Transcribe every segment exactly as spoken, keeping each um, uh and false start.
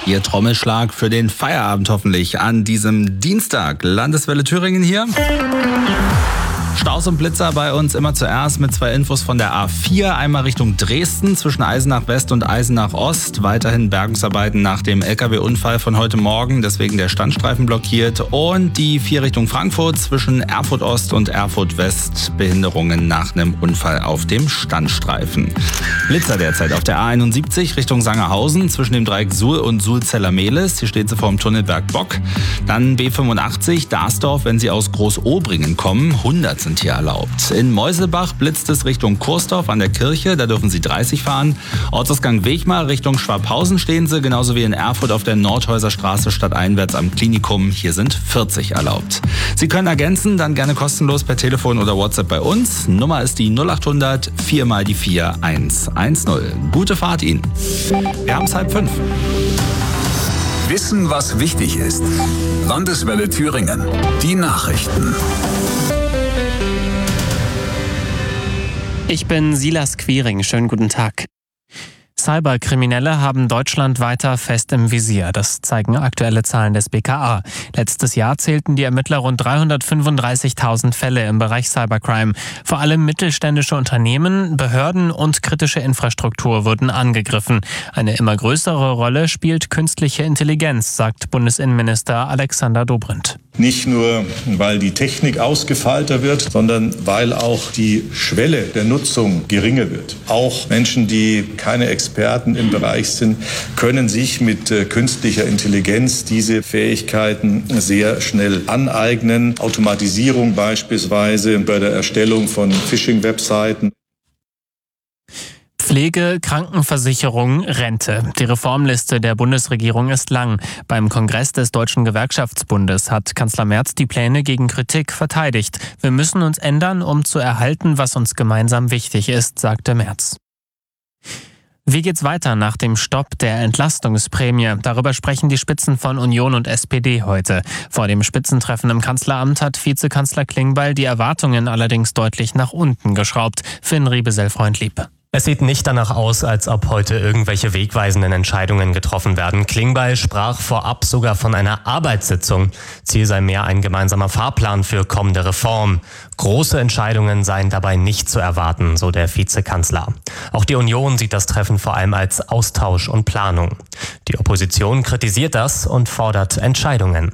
Ihr Trommelschlag für den Feierabend hoffentlich an diesem Dienstag. Landeswelle Thüringen hier. Staus und Blitzer bei uns immer zuerst mit zwei Infos von der A vier. Einmal Richtung Dresden zwischen Eisenach West und Eisenach Ost. Weiterhin Bergungsarbeiten nach dem L K W-Unfall von heute Morgen, deswegen der Standstreifen blockiert. Und die vier Richtung Frankfurt zwischen Erfurt Ost und Erfurt West. Behinderungen nach einem Unfall auf dem Standstreifen. Blitzer derzeit auf der A einundsiebzig Richtung Sangerhausen zwischen dem Dreieck Suhl und Suhl-Zeller-Mehlis. Hier steht sie vor dem Tunnelberg Bock. Dann B fünfundachtzig Darsdorf, wenn Sie aus Groß-Obringen kommen. hundert sind hier erlaubt. In Meuselbach blitzt es Richtung Kursdorf an der Kirche, da dürfen Sie dreißig fahren. Ortsausgang Wegmar Richtung Schwabhausen stehen Sie, genauso wie in Erfurt auf der Nordhäuser Straße stadteinwärts am Klinikum. Hier sind vierzig erlaubt. Sie können ergänzen, dann gerne kostenlos per Telefon oder WhatsApp bei uns. Nummer ist die null achthundert vier mal die vier eins eins null. Gute Fahrt Ihnen. Wir haben es halb fünf. Wissen, was wichtig ist. Landeswelle Thüringen. Die Nachrichten. Ich bin Silas Quiring. Schönen guten Tag. Cyberkriminelle haben Deutschland weiter fest im Visier. Das zeigen aktuelle Zahlen des B K A. Letztes Jahr zählten die Ermittler rund dreihundertfünfunddreißigtausend Fälle im Bereich Cybercrime. Vor allem mittelständische Unternehmen, Behörden und kritische Infrastruktur wurden angegriffen. Eine immer größere Rolle spielt künstliche Intelligenz, sagt Bundesinnenminister Alexander Dobrindt. Nicht nur, weil die Technik ausgefeilter wird, sondern weil auch die Schwelle der Nutzung geringer wird. Auch Menschen, die keine Experten im Bereich sind, können sich mit äh, künstlicher Intelligenz diese Fähigkeiten sehr schnell aneignen. Automatisierung beispielsweise bei der Erstellung von Phishing-Webseiten. Pflege, Krankenversicherung, Rente. Die Reformliste der Bundesregierung ist lang. Beim Kongress des Deutschen Gewerkschaftsbundes hat Kanzler Merz die Pläne gegen Kritik verteidigt. Wir müssen uns ändern, um zu erhalten, was uns gemeinsam wichtig ist, sagte Merz. Wie geht's weiter nach dem Stopp der Entlastungsprämie? Darüber sprechen die Spitzen von Union und S P D heute. Vor dem Spitzentreffen im Kanzleramt hat Vizekanzler Klingbeil die Erwartungen allerdings deutlich nach unten geschraubt. Finn Riebesell-Freundlieb. Es sieht nicht danach aus, als ob heute irgendwelche wegweisenden Entscheidungen getroffen werden. Klingbeil sprach vorab sogar von einer Arbeitssitzung. Ziel sei mehr ein gemeinsamer Fahrplan für kommende Reform. Große Entscheidungen seien dabei nicht zu erwarten, so der Vizekanzler. Auch die Union sieht das Treffen vor allem als Austausch und Planung. Die Opposition kritisiert das und fordert Entscheidungen.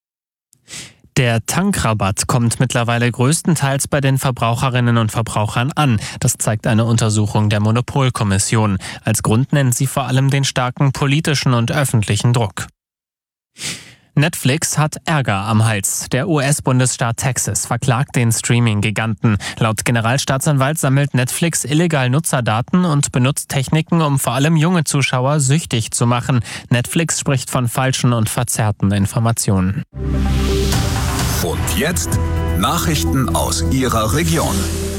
Der Tankrabatt kommt mittlerweile größtenteils bei den Verbraucherinnen und Verbrauchern an. Das zeigt eine Untersuchung der Monopolkommission. Als Grund nennt sie vor allem den starken politischen und öffentlichen Druck. Netflix hat Ärger am Hals. Der U S-Bundesstaat Texas verklagt den Streaming-Giganten. Laut Generalstaatsanwalt sammelt Netflix illegal Nutzerdaten und benutzt Techniken, um vor allem junge Zuschauer süchtig zu machen. Netflix spricht von falschen und verzerrten Informationen. Und jetzt Nachrichten aus Ihrer Region.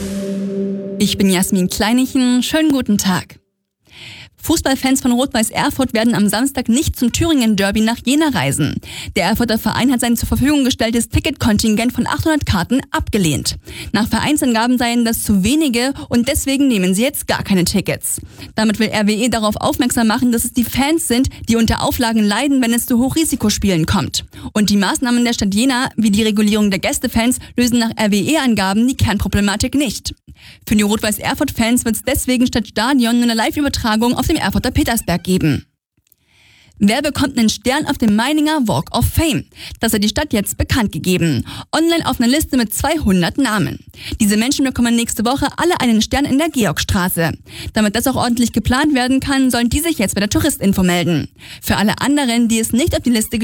Ich bin Jasmin Kleinichen. Schönen guten Tag. Fußballfans von Rot-Weiß Erfurt werden am Samstag nicht zum Thüringen-Derby nach Jena reisen. Der Erfurter Verein hat sein zur Verfügung gestelltes Ticketkontingent von achthundert Karten abgelehnt. Nach Vereinsangaben seien das zu wenige und deswegen nehmen sie jetzt gar keine Tickets. Damit will R W E darauf aufmerksam machen, dass es die Fans sind, die unter Auflagen leiden, wenn es zu Hochrisikospielen kommt. Und die Maßnahmen der Stadt Jena, wie die Regulierung der Gästefans, lösen nach R W E-Angaben die Kernproblematik nicht. Für die Rot-Weiß Erfurt-Fans wird es deswegen statt Stadion eine Live-Übertragung auf dem Erfurter Petersberg geben. Wer bekommt einen Stern auf dem Meininger Walk of Fame? Das hat die Stadt jetzt bekannt gegeben. Online auf einer Liste mit zweihundert Namen. Diese Menschen bekommen nächste Woche alle einen Stern in der Georgstraße. Damit das auch ordentlich geplant werden kann, sollen die sich jetzt bei der Touristinfo melden. Für alle anderen, die es nicht auf die Liste